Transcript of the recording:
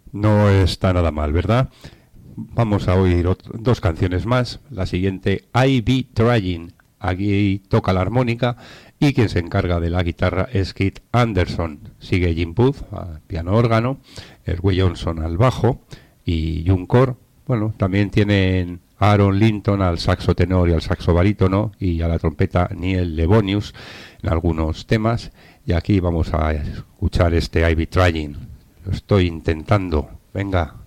No está nada mal, ¿verdad? Vamos a oír dos canciones más. La siguiente, I Be Trying. Aquí toca la armónica y quien se encarga de la guitarra es Keith Anderson. Sigue Jim Booth al piano órgano, Erwin Johnson al bajo y June Core. Bueno, también tienen a Aaron Linton al saxo tenor y al saxo barítono y a la trompeta Neil Lebonius en algunos temas. Y aquí vamos a escuchar este I Be Trying. Lo estoy intentando. Venga.